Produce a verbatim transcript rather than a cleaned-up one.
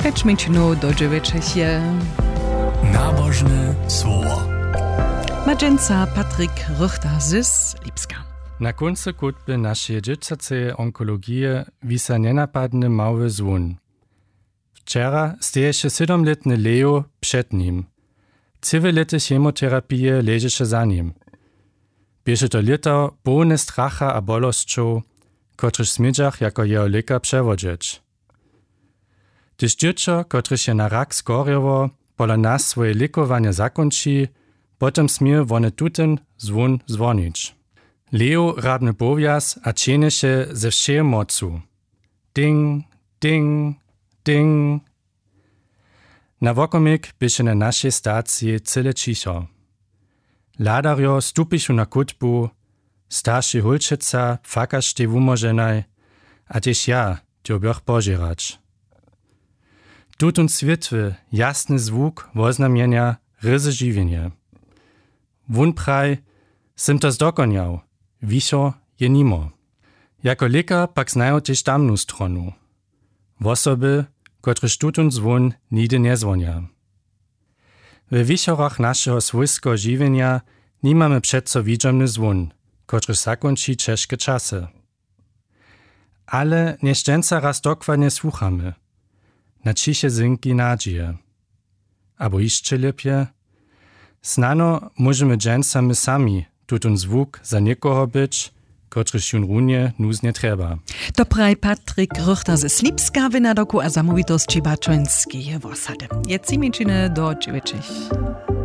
Peć minčinu do dziewięciu je Nabożne słowo. Madženca Patrik Rüchter z Lipska. Na końcu kutby naszej dzieciacej onkologii wisa nienapadny mały zwun. Wczera steje się siedemletny Leo przed nim. Całe lety chemoterapii leży się za nim. Bieže to lito pełne stracha a bolosćów, kotryż smidżach jako jeho lekar przewodzić. Gdyż dziecko, kotryż się na rak skorjowo, pola nas swoje lekowanie zakończy, potem smie wone tuten zwun dzwonić. Leo radny powias a czyni się ze wszej mocu. Ding, ding, ding. Na wokomik bieže na naszej stacji cyle cicho. Ladarjo stupišu na kutbu, starszy hulčica fakaš te wumoženaj, a tež ja, tjo bjoch požerać. Tutun svitwy, jasny zwuk woznamienia ryzy žiwienie. Wun praj, sim to zdokonjał, wiso je nimo. Jako lekar pak znają tež tamnu stronu. Wosoby, kotryż tutun zwun nigdy nie dzwonia. W wichorach naszego swojskiego żywienia nie mamy przeco widzomny zwun, który zakończy ciężkie czasy. Ale nieszczęca raz dokładnie słuchamy. Na ciche zynki nadzieje. Abo jeszcze lepiej, znano możemy dżęca my sami tutun zwuk za niekoho być, który się runie nuz nie trzeba. To praj Patrik Rüchter z Lipska, wynadoku a zamówitości baczońskiej w osady. Jest minčiny do dziewięciu.